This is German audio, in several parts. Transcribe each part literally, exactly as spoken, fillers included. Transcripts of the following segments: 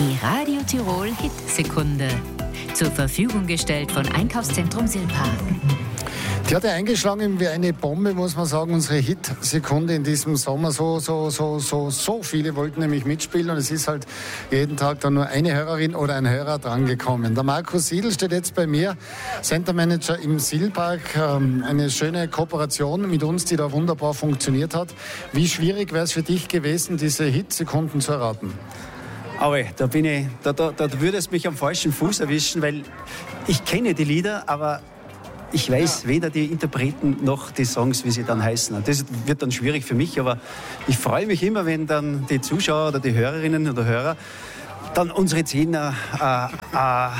Die Radio Tirol Hit-Sekunde. Zur Verfügung gestellt von Einkaufszentrum Silpark. Die hat ja eingeschlagen wie eine Bombe, muss man sagen, unsere Hit-Sekunde in diesem Sommer. So, so, so, so, so viele wollten nämlich mitspielen und es ist halt jeden Tag dann nur eine Hörerin oder ein Hörer drangekommen. Der Markus Siedl steht jetzt bei mir, Center Manager im Silpark. Eine schöne Kooperation mit uns, die da wunderbar funktioniert hat. Wie schwierig wäre es für dich gewesen, diese Hit-Sekunden zu erraten? Aber da bin ich, da, da, da würde es mich am falschen Fuß erwischen, weil ich kenne die Lieder, aber ich weiß ja weder die Interpreten noch die Songs, wie sie dann heißen. Das wird dann schwierig für mich, aber ich freue mich immer, wenn dann die Zuschauer oder die Hörerinnen oder Hörer dann unsere Zehner äh,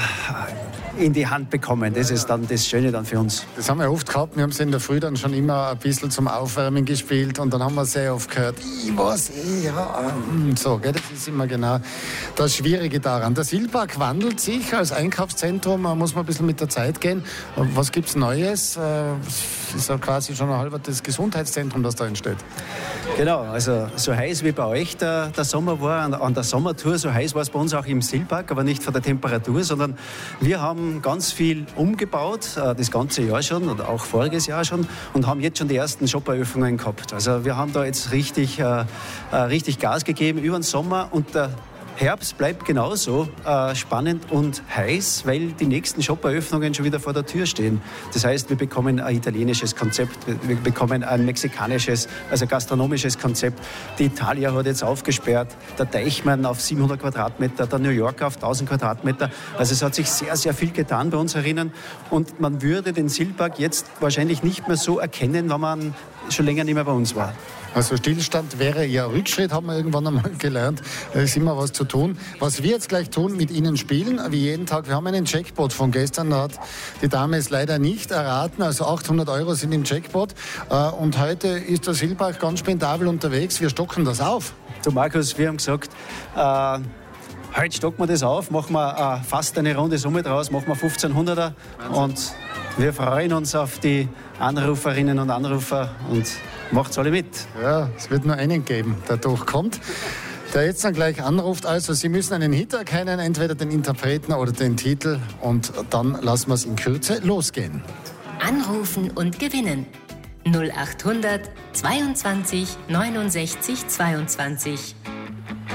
äh, in die Hand bekommen. Das ist dann das Schöne dann für uns. Das haben wir oft gehabt. Wir haben es in der Früh dann schon immer ein bisschen zum Aufwärmen gespielt und dann haben wir sehr oft gehört, ich weiß eh, ja, so, gell? Das ist immer genau das Schwierige daran. Der Silpark wandelt sich als Einkaufszentrum, man muss man ein bisschen mit der Zeit gehen. Was gibt es Neues? Es ist ja quasi schon ein halbes Gesundheitszentrum, das da entsteht. Genau, also so heiß wie bei euch der, der Sommer war, an, an der Sommertour, so heiß war es bei uns auch im Silpark, aber nicht von der Temperatur, sondern wir haben ganz viel umgebaut, das ganze Jahr schon oder auch voriges Jahr schon und haben jetzt schon die ersten Shop-Eröffnungen gehabt. Also wir haben da jetzt richtig, äh, richtig Gas gegeben über den Sommer und der Herbst bleibt genauso äh, spannend und heiß, weil die nächsten Shop-Eröffnungen schon wieder vor der Tür stehen. Das heißt, wir bekommen ein italienisches Konzept, wir bekommen ein mexikanisches, also gastronomisches Konzept. Die Italia hat jetzt aufgesperrt, der Deichmann auf siebenhundert Quadratmeter, der New Yorker auf tausend Quadratmeter. Also es hat sich sehr, sehr viel getan bei uns herinnen und man würde den Silpark jetzt wahrscheinlich nicht mehr so erkennen, wenn man schon länger nicht mehr bei uns war. Also Stillstand wäre ja Rückschritt, haben wir irgendwann einmal gelernt. Es ist immer was zu tun. Was wir jetzt gleich tun, mit Ihnen spielen, wie jeden Tag. Wir haben einen Jackpot von gestern, da hat die Dame es leider nicht erraten. Also achthundert Euro sind im Jackpot. Und heute ist der Silpark ganz spendabel unterwegs. Wir stocken das auf. Du Markus, wir haben gesagt, äh, heute stocken wir das auf, machen wir äh, fast eine runde Summe draus, machen wir fünfzehnhunderter und wir freuen uns auf die Anruferinnen und Anrufer und macht's alle mit. Ja, es wird nur einen geben, der durchkommt, der jetzt dann gleich anruft. Also Sie müssen einen Hit erkennen, entweder den Interpreten oder den Titel und dann lassen wir es in Kürze losgehen. Anrufen und gewinnen. null achthundert zweiundzwanzig neunundsechzig zweiundzwanzig.